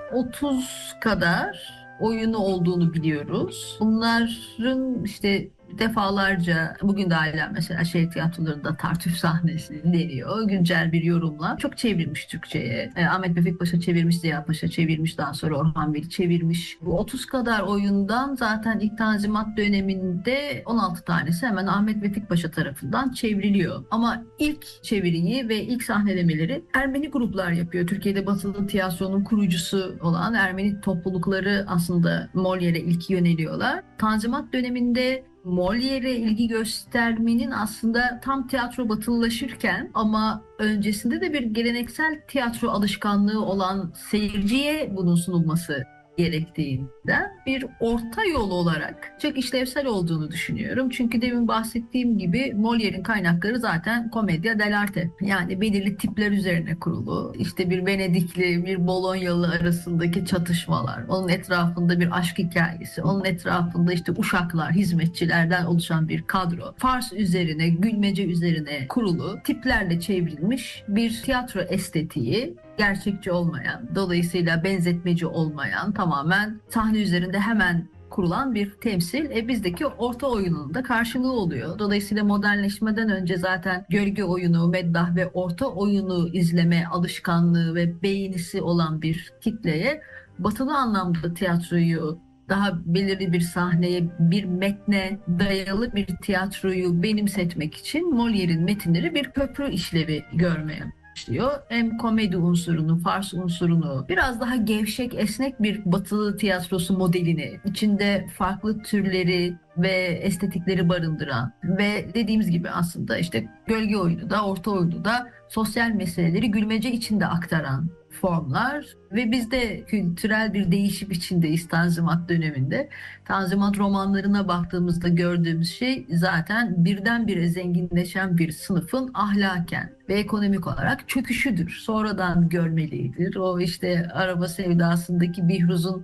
30 kadar oyunu olduğunu biliyoruz. Bunların işte defalarca bugün de hala mesela şehir tiyatrolarında Tartüf sahnesi deniyor. Güncel bir yorumla. Çok çevrilmiş Türkçe'ye. Ahmet Vefik Paşa çevirmiş, Ziya Paşa çevirmiş, daha sonra Orhan Veli çevirmiş. Bu 30 kadar oyundan zaten ilk Tanzimat döneminde 16 tanesi hemen Ahmet Vefik Paşa tarafından çevriliyor. Ama ilk çeviriyi ve ilk sahnelemeleri Ermeni gruplar yapıyor. Türkiye'de Batılı tiyatronun kurucusu olan Ermeni toplulukları aslında Molière'e ilk yöneliyorlar. Tanzimat döneminde Molière'e ilgi göstermenin aslında tam tiyatro batılılaşırken ama öncesinde de bir geleneksel tiyatro alışkanlığı olan seyirciye bunun sunulması gerektiğinden bir orta yol olarak çok işlevsel olduğunu düşünüyorum. Çünkü demin bahsettiğim gibi Molière'in kaynakları zaten komedya dell'arte. Yani belirli tipler üzerine kurulu. İşte bir Venedikli, bir Bolonyalı arasındaki çatışmalar, onun etrafında bir aşk hikayesi, onun etrafında işte uşaklar, hizmetçilerden oluşan bir kadro. Fars üzerine, gülmece üzerine kurulu tiplerle çevrilmiş bir tiyatro estetiği, gerçekçi olmayan, dolayısıyla benzetmeci olmayan, tamamen sahne üzerinde hemen kurulan bir temsil. Bizdeki orta oyunun da karşılığı oluyor. Dolayısıyla modernleşmeden önce zaten gölge oyunu, meddah ve orta oyunu izleme alışkanlığı ve beğenisi olan bir kitleye batılı anlamda tiyatroyu daha belirli bir sahneye, bir metne dayalı bir tiyatroyu benimsetmek için Molière'in metinleri bir köprü işlevi görmeye başlıyor. Hem komedi unsurunu, fars unsurunu, biraz daha gevşek, esnek bir batılı tiyatrosu modelini, içinde farklı türleri ve estetikleri barındıran ve dediğimiz gibi aslında işte gölge oyunu da, orta oyunu da sosyal meseleleri gülmece içinde aktaran formlar ve biz de kültürel bir değişim içindeyiz Tanzimat döneminde. Tanzimat romanlarına baktığımızda gördüğümüz şey zaten birdenbire zenginleşen bir sınıfın ahlaken ve ekonomik olarak çöküşüdür. Sonradan görmelidir. O işte araba sevdasındaki Bihruz'un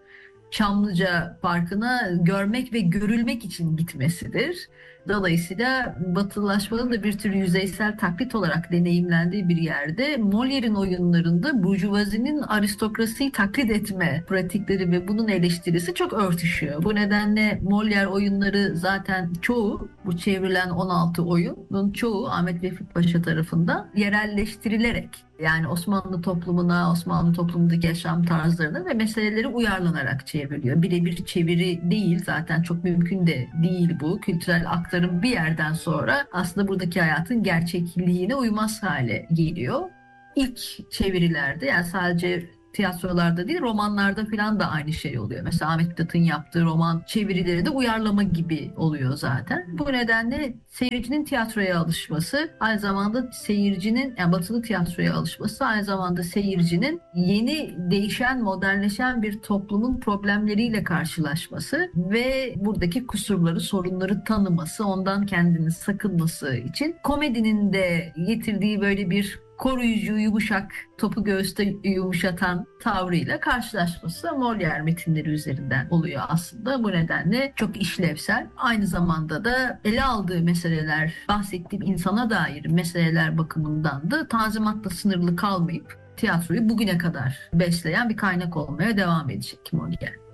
Çamlıca Parkı'na görmek ve görülmek için gitmesidir. Dolayısıyla batılılaşmanın da bir tür yüzeysel taklit olarak deneyimlendiği bir yerde Molière'in oyunlarında burjuvazinin aristokrasiyi taklit etme pratikleri ve bunun eleştirisi çok örtüşüyor. Bu nedenle Molière oyunları zaten çoğu, bu çevrilen 16 oyunun çoğu Ahmet Vefik Paşa tarafından yerelleştirilerek, yani Osmanlı toplumuna, Osmanlı toplumundaki yaşam tarzlarına ve meseleleri uyarlanarak çevriliyor. Birebir çeviri değil, zaten çok mümkün de değil bu. Kültürel aktarım bir yerden sonra aslında buradaki hayatın gerçekliğine uymaz hale geliyor. İlk çevirilerde, yani sadece tiyatrolarda değil, romanlarda falan da aynı şey oluyor. Mesela Ahmet Mithat'ın yaptığı roman çevirileri de uyarlama gibi oluyor zaten. Bu nedenle seyircinin tiyatroya alışması, aynı zamanda seyircinin, yani batılı tiyatroya alışması, aynı zamanda seyircinin yeni, değişen, modernleşen bir toplumun problemleriyle karşılaşması ve buradaki kusurları, sorunları tanıması, ondan kendini sakınması için komedinin de getirdiği böyle bir koruyucu, yumuşak, topu göğüste yumuşatan tavrıyla karşılaşması Molière metinleri üzerinden oluyor aslında. Bu nedenle çok işlevsel. Aynı zamanda da ele aldığı meseleler, bahsettiğim insana dair meseleler bakımından da Tanzimat'la sınırlı kalmayıp tiyatroyu bugüne kadar besleyen bir kaynak olmaya devam edecek Molière.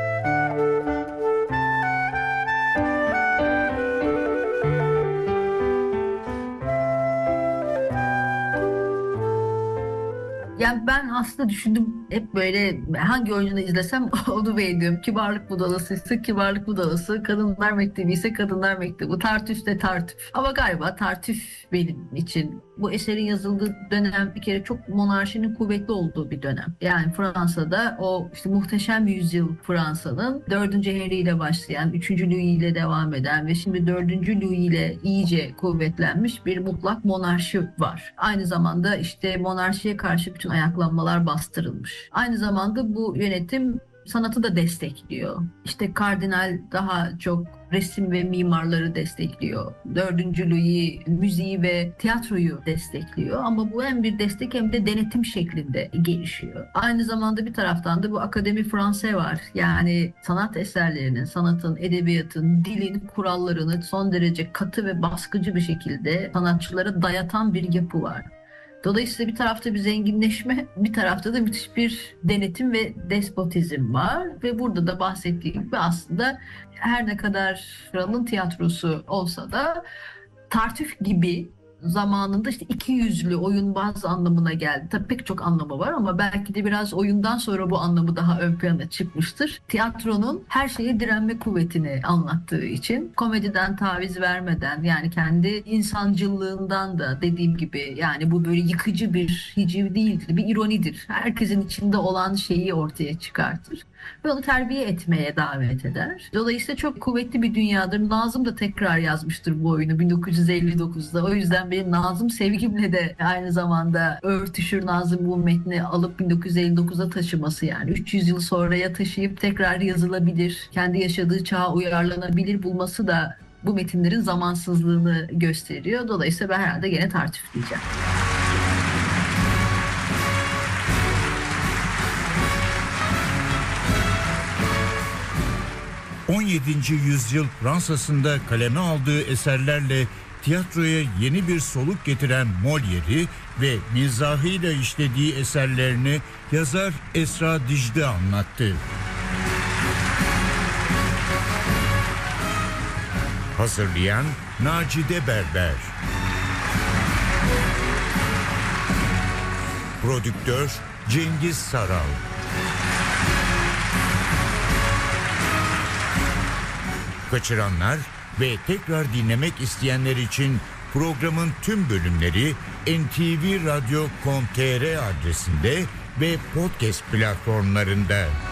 Yani ben aslında düşündüm hep, böyle hangi oyunu izlesem onu beğeniyorum. Kibarlık Budalası ise Kibarlık Budalası, Kadınlar Mektebi ise Kadınlar Mektebi, Tartüf de Tartüf. Ama galiba Tartüf benim için. Bu eserin yazıldığı dönem bir kere çok monarşinin kuvvetli olduğu bir dönem. Yani Fransa'da o işte muhteşem yüzyıl, Fransa'nın 4. Henry ile başlayan, 3. Louis ile devam eden ve şimdi 4. Louis ile iyice kuvvetlenmiş bir mutlak monarşi var. Aynı zamanda işte monarşiye karşı bütün ayaklanmalar bastırılmış. Aynı zamanda bu yönetim sanatı da destekliyor. İşte kardinal daha çok resim ve mimarları destekliyor. 4. Louis müziği ve tiyatroyu destekliyor. Ama bu hem bir destek hem de denetim şeklinde gelişiyor. Aynı zamanda bir taraftan da bu Akademi Française var. Yani sanat eserlerinin, sanatın, edebiyatın, dilin kurallarını son derece katı ve baskıcı bir şekilde sanatçılara dayatan bir yapı var. Dolayısıyla bir tarafta bir zenginleşme, bir tarafta da müthiş bir denetim ve despotizm var. Ve burada da bahsettiğim gibi aslında her ne kadar kralın tiyatrosu olsa da Tartüf gibi zamanında işte iki yüzlü oyunbaz anlamına geldi. Tabii pek çok anlamı var ama belki de biraz oyundan sonra bu anlamı daha ön plana çıkmıştır. Tiyatronun her şeye direnme kuvvetini anlattığı için komediden taviz vermeden, yani kendi insancılığından da, dediğim gibi, yani bu böyle yıkıcı bir hiciv değildir, bir ironidir. Herkesin içinde olan şeyi ortaya çıkartır ve onu terbiye etmeye davet eder. Dolayısıyla çok kuvvetli bir dünyadır. Nazım da tekrar yazmıştır bu oyunu 1959'da. O yüzden benim Nazım sevgimle de aynı zamanda örtüşür. Nazım bu metni alıp 1959'a taşıması, yani 300 yıl sonraya taşıyıp tekrar yazılabilir, kendi yaşadığı çağa uyarlanabilir bulması da bu metinlerin zamansızlığını gösteriyor. Dolayısıyla ben herhalde gene Tartüf diyeceğim. 17. yüzyıl Fransa'sında kaleme aldığı eserlerle tiyatroya yeni bir soluk getiren Molière'i ve mizahıyla işlediği eserlerini yazar Esra Dicle anlattı. Hazırlayan Nacide Berber. Prodüktör Cengiz Saral. Kaçıranlar ve tekrar dinlemek isteyenler için programın tüm bölümleri ntvradio.com.tr adresinde ve podcast platformlarında.